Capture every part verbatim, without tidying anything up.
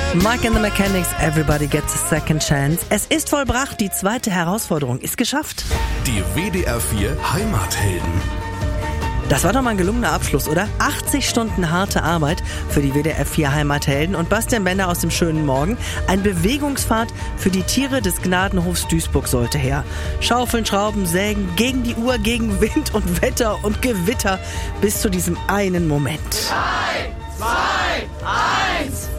Mike and the Mechanics, Everybody Gets a Second Chance. Es ist vollbracht, die zweite Herausforderung ist geschafft. Die W D R vier Heimathelden. Das war doch mal ein gelungener Abschluss, oder? achtzig Stunden harte Arbeit für die W D R vier Heimathelden und Bastian Bender aus dem schönen Morgen. Ein Bewegungspfad für die Tiere des Gnadenhofs Duisburg sollte her. Schaufeln, Schrauben, Sägen, gegen die Uhr, gegen Wind und Wetter und Gewitter bis zu diesem einen Moment. drei, zwei, eins.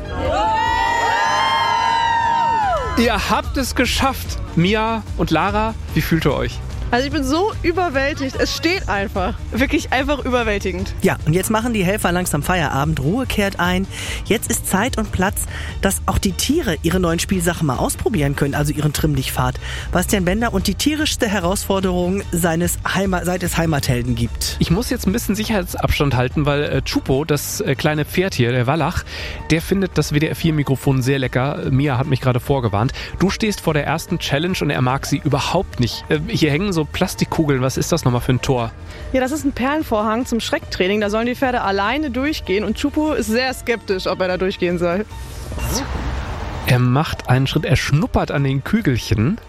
Ihr habt es geschafft. Mia und Lara, wie fühlt ihr euch? Also ich bin so überwältigt. Es steht einfach. Wirklich einfach überwältigend. Ja, und jetzt machen die Helfer langsam Feierabend. Ruhe kehrt ein. Jetzt ist Zeit und Platz, dass auch die Tiere ihre neuen Spielsachen mal ausprobieren können, also ihren Trimmlichtpfad. Bastian Bender und die tierischste Herausforderung seines Heima- seit es Heimathelden gibt. Ich muss jetzt ein bisschen Sicherheitsabstand halten, weil äh, Chupo, das äh, kleine Pferd hier, der Wallach, der findet das W D R vier Mikrofon sehr lecker. Mia hat mich gerade vorgewarnt. Du stehst vor der ersten Challenge und er mag sie überhaupt nicht. Äh, hier hängen so So Plastikkugeln, was ist das nochmal für ein Tor? Ja, das ist ein Perlenvorhang zum Schrecktraining. Da sollen die Pferde alleine durchgehen und Chupo ist sehr skeptisch, ob er da durchgehen soll. Er macht einen Schritt, er schnuppert an den Kügelchen.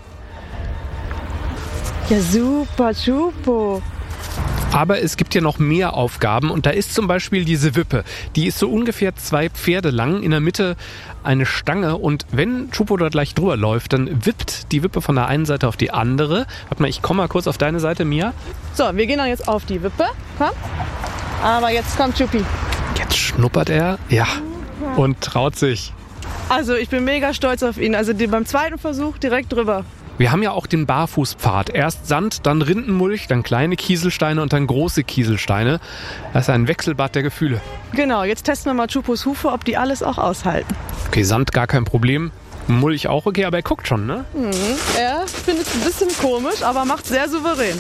Ja, super, Chupo. Aber es gibt ja noch mehr Aufgaben und da ist zum Beispiel diese Wippe. Die ist so ungefähr zwei Pferde lang, in der Mitte eine Stange und wenn Chupo dort gleich drüber läuft, dann wippt die Wippe von der einen Seite auf die andere. Warte mal, ich komme mal kurz auf deine Seite, Mia. So, wir gehen dann jetzt auf die Wippe. Komm. Aber jetzt kommt Chupi. Jetzt schnuppert er, ja, und traut sich. Also ich bin mega stolz auf ihn. Also die, beim zweiten Versuch direkt drüber. Wir haben ja auch den Barfußpfad. Erst Sand, dann Rindenmulch, dann kleine Kieselsteine und dann große Kieselsteine. Das ist ein Wechselbad der Gefühle. Genau, jetzt testen wir mal Chupos Hufe, ob die alles auch aushalten. Okay, Sand gar kein Problem. Mulch auch okay, aber er guckt schon, ne? Mhm. Er findet es ein bisschen komisch, aber macht sehr souverän.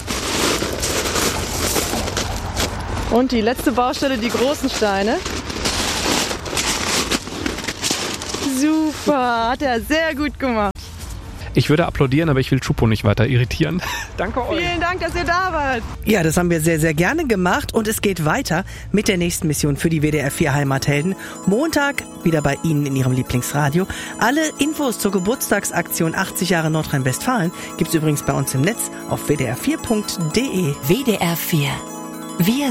Und die letzte Baustelle, die großen Steine. Super, hat er sehr gut gemacht. Ich würde applaudieren, aber ich will Chupo nicht weiter irritieren. Danke euch. Vielen Dank, dass ihr da wart. Ja, das haben wir sehr, sehr gerne gemacht und es geht weiter mit der nächsten Mission für die W D R vier Heimathelden. Montag wieder bei Ihnen in Ihrem Lieblingsradio. Alle Infos zur Geburtstagsaktion achtzig Jahre Nordrhein-Westfalen gibt's übrigens bei uns im Netz auf w d r vier punkt d e. W D R vier. Wir